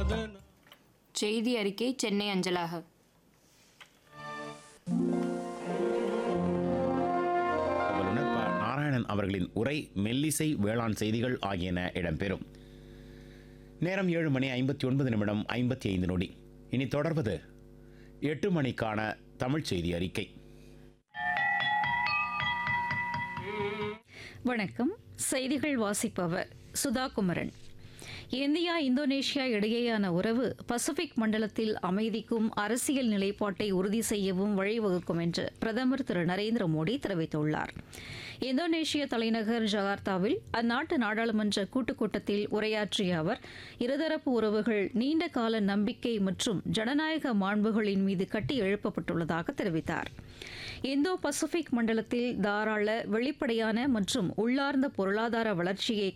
செய்தி அறிக்கை சென்னை அஞ்சலாக. வல்லுநர் ப. நாராயணன் அவர்களின் உரை, மெல்லிசை, வேளாண் செய்திகள் ஆகியன இடம்பெறும். நேரம் 7:59:55. இனி தொடர்வது 8 மணிக்கான தமிழ் செய்தி அறிக்கை. வணக்கம். செய்திகள் வாசிப்பவர் சுதா குமரன். இந்தியா இந்தோனேஷியா இடையேயான உறவு பசிபிக் மண்டலத்தில் அமைதிக்கும் அரசியல் நிலைப்பாட்டை உறுதி செய்யவும் வழிவகுக்கும் என்று பிரதமர் திரு நரேந்திர மோடி தெரிவித்துள்ளார். இந்தோனேஷிய தலைநகர் ஜகார்த்தாவில் அந்நாட்டு நாடாளுமன்ற கூட்டுக் கூட்டத்தில் உரையாற்றிய அவர், இருதரப்பு உறவுகள் நீண்ட கால நம்பிக்கை மற்றும் ஜனநாயக மாண்புகளின் மீது கட்டி எழுப்பப்பட்டுள்ளதாக தெரிவித்தார். இந்தோ பசிபிக் மண்டலத்தில் தாராள, வெளிப்படையான மற்றும் உள்ளார்ந்த பொருளாதார வளர்ச்சியை